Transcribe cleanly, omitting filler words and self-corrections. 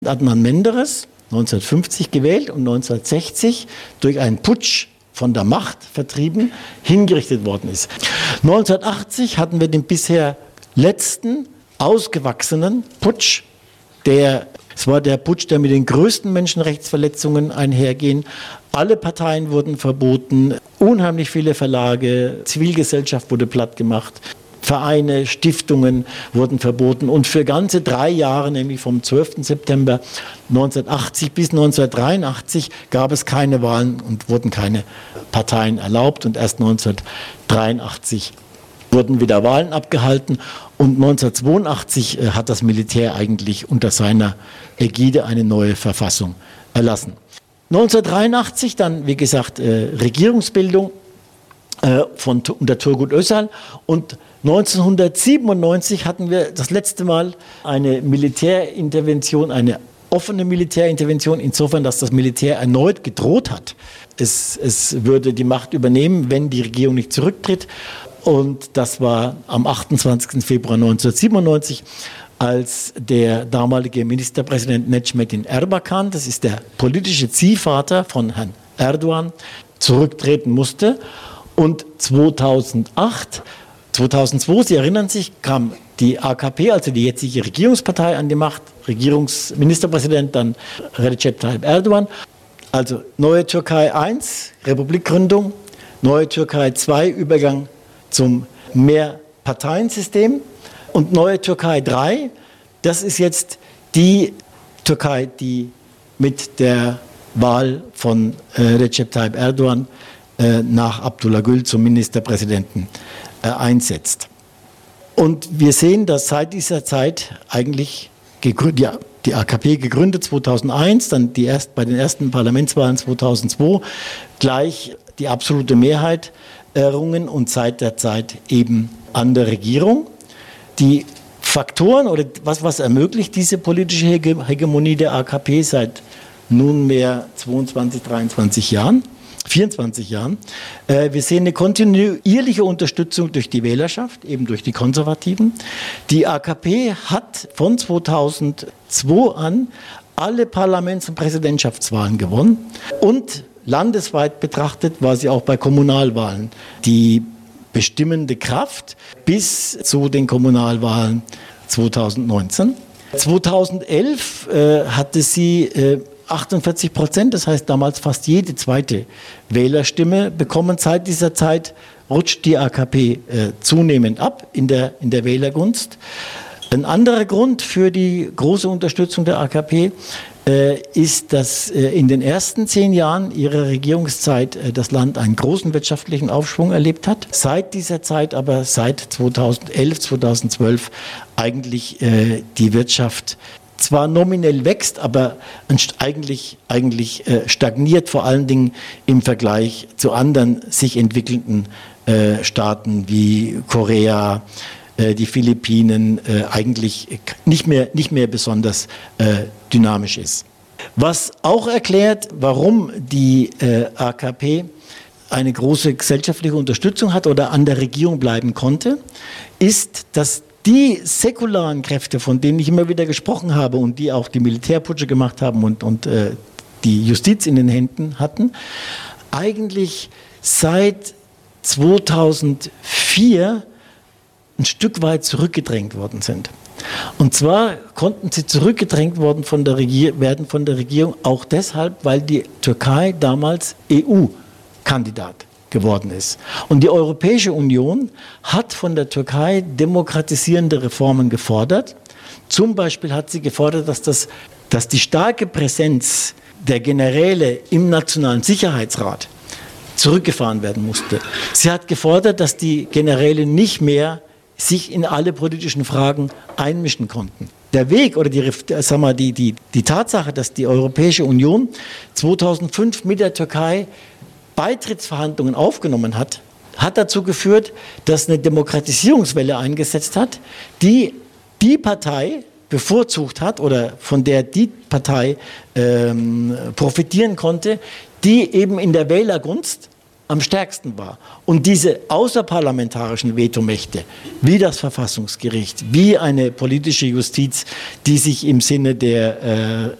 Adnan Menderes 1950 gewählt und 1960 durch einen Putsch von der Macht vertrieben, hingerichtet worden ist. 1980 hatten wir den bisher letzten ausgewachsenen Putsch. Es war der Putsch, der mit den größten Menschenrechtsverletzungen einhergehen. Alle Parteien wurden verboten, unheimlich viele Verlage, Zivilgesellschaft wurde plattgemacht. Vereine, Stiftungen wurden verboten und für ganze 3 Jahre, nämlich vom 12. September 1980 bis 1983, gab es keine Wahlen und wurden keine Parteien erlaubt und erst 1983 wurden wieder Wahlen abgehalten und 1982 hat das Militär eigentlich unter seiner Ägide eine neue Verfassung erlassen. 1983 dann, wie gesagt, Regierungsbildung unter Turgut Özal und 1997 hatten wir das letzte Mal eine Militärintervention, eine offene Militärintervention, insofern, dass das Militär erneut gedroht hat. Es würde die Macht übernehmen, wenn die Regierung nicht zurücktritt. Und das war am 28. Februar 1997, als der damalige Ministerpräsident Necmettin Erbakan, das ist der politische Ziehvater von Herrn Erdogan, zurücktreten musste. Und 2002, Sie erinnern sich, kam die AKP, also die jetzige Regierungspartei, an die Macht, Ministerpräsident dann Recep Tayyip Erdogan. Also Neue Türkei 1, Republikgründung, Neue Türkei 2, Übergang zum Mehrparteiensystem und Neue Türkei 3, das ist jetzt die Türkei, die mit der Wahl von Recep Tayyip Erdogan nach Abdullah Gül zum Ministerpräsidenten einsetzt. Und wir sehen, dass seit dieser Zeit eigentlich die AKP gegründet 2001, dann bei den ersten Parlamentswahlen 2002 gleich die absolute Mehrheit errungen und seit der Zeit eben an der Regierung. Die Faktoren oder was ermöglicht diese politische Hegemonie der AKP seit nunmehr 22, 23 Jahren? 24 Jahren. Wir sehen eine kontinuierliche Unterstützung durch die Wählerschaft, eben durch die Konservativen. Die AKP hat von 2002 an alle Parlaments- und Präsidentschaftswahlen gewonnen und landesweit betrachtet war sie auch bei Kommunalwahlen die bestimmende Kraft bis zu den Kommunalwahlen 2019. 2011 hatte sie 48%, das heißt damals fast jede zweite Wählerstimme bekommen. Seit dieser Zeit rutscht die AKP zunehmend ab in der Wählergunst. Ein anderer Grund für die große Unterstützung der AKP ist, dass in den ersten 10 Jahren ihrer Regierungszeit das Land einen großen wirtschaftlichen Aufschwung erlebt hat. Seit dieser Zeit, aber seit 2011, 2012 eigentlich die Wirtschaft zwar nominell wächst, aber eigentlich stagniert, vor allen Dingen im Vergleich zu anderen sich entwickelnden Staaten wie Korea, die Philippinen, eigentlich nicht mehr besonders dynamisch ist. Was auch erklärt, warum die AKP eine große gesellschaftliche Unterstützung hat oder an der Regierung bleiben konnte, ist, dass die säkularen Kräfte, von denen ich immer wieder gesprochen habe und die auch die Militärputsche gemacht haben und die Justiz in den Händen hatten, eigentlich seit 2004 ein Stück weit zurückgedrängt worden sind. Und zwar konnten sie zurückgedrängt werden von der Regierung auch deshalb, weil die Türkei damals EU-Kandidat geworden ist. Und die Europäische Union hat von der Türkei demokratisierende Reformen gefordert. Zum Beispiel hat sie gefordert, dass die starke Präsenz der Generäle im Nationalen Sicherheitsrat zurückgefahren werden musste. Sie hat gefordert, dass die Generäle nicht mehr sich in alle politischen Fragen einmischen konnten. Der Weg oder die Tatsache, dass die Europäische Union 2005 mit der Türkei Beitrittsverhandlungen aufgenommen hat, hat dazu geführt, dass eine Demokratisierungswelle eingesetzt hat, die Partei bevorzugt hat oder von der die Partei profitieren konnte, die eben in der Wählergunst am stärksten war. Und diese außerparlamentarischen Vetomächte, wie das Verfassungsgericht, wie eine politische Justiz, die sich im Sinne der